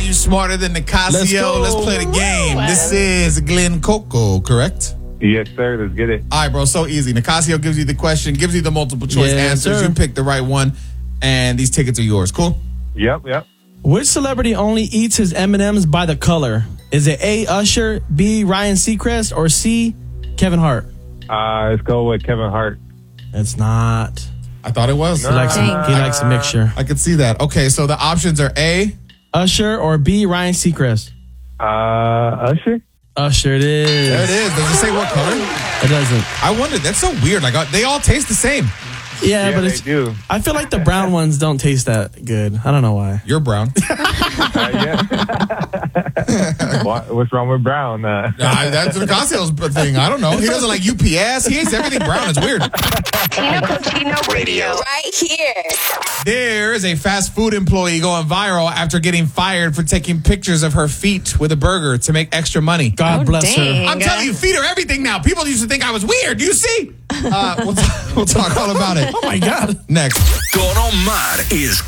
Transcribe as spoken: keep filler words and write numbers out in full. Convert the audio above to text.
you smarter than Nicasio. Let's, Let's play the game. Woo. This is Glen Coco, correct? Yes, sir. Let's get it. All right, bro. So easy. Nicasio gives you the question, gives you the multiple choice yes, answers. Sir. You pick the right one, and these tickets are yours. Cool? Yep, yep. Which celebrity only eats his M and M's by the color? Is it A, Usher, B, Ryan Seacrest, or C, Kevin Hart? Uh, let's go with Kevin Hart. It's not. I thought it was. He likes, a, he likes a mixture. I could see that. Okay, so the options are A, Usher, or B, Ryan Seacrest? Uh, Usher? Usher it is. There it is. Does it say what color? It doesn't. I wondered. That's so weird. Like, uh, they all taste the same. Yeah, yeah but it's. They do. I feel like the brown ones don't taste that good. I don't know why. You're brown. uh, yeah. what, what's wrong with brown? Uh, nah, that's Nicasio's thing. I don't know. He doesn't like U P S. He hates everything brown. It's weird. Tino Cochino Radio. Right here. There is a fast food employee going viral after getting fired for taking pictures of her feet with a burger to make extra money. God oh, bless dang. her. I'm telling you, feet are everything now. People used to think I was weird. Do you see? Uh, we'll, t- we'll talk all about it. Oh, my God. Next. Con Omar is